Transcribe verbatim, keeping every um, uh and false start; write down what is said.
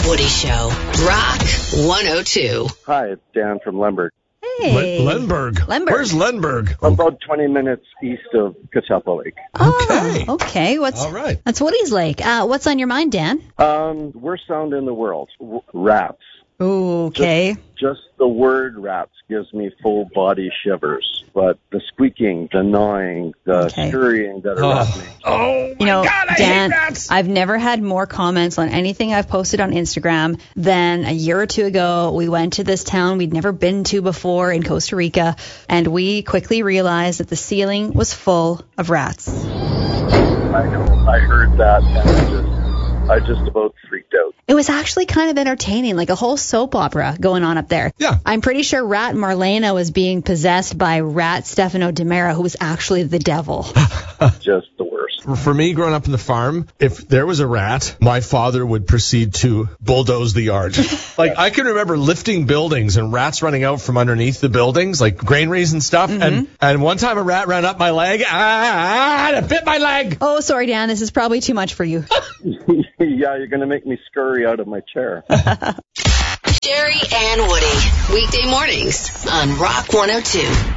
Woody Show. Rock one oh two. Hi, it's Dan from Lemberg. Hey. Len- Lenberg. Lenberg. Where's Lenberg? About twenty minutes east of Catawba Lake. Okay. Oh, okay. What's All right. That's Woody's Lake. Uh, what's on your mind, Dan? Um, worst sound in the world, w- rats. Ooh, okay. Just, just the word rats gives me full body shivers. But the squeaking, the gnawing, the Okay. scurrying that a rat Oh, makes. oh my You know, God, I Dan, hate rats. I've never had more comments on anything I've posted on Instagram than a year or two ago. We went to this town we'd never been to before in Costa Rica, and we quickly realized that the ceiling was full of rats. I know. I heard that, and I just, I just about freaked out. It was actually kind of entertaining, like a whole soap opera going on up there. Yeah. I'm pretty sure Rat Marlena was being possessed by Rat Stefano Demera, who was actually the devil. Just the worst. For me, growing up in the farm, if there was a rat, my father would proceed to bulldoze the yard. Like, I can remember lifting buildings and rats running out from underneath the buildings, like granaries and stuff. Mm-hmm. And and one time a rat ran up my leg. Ah, it bit my leg. Oh, sorry, Dan, this is probably too much for you. Yeah, you're going to make me scurry out of my chair. Jerry and Woody. Weekday mornings on Rock one oh two.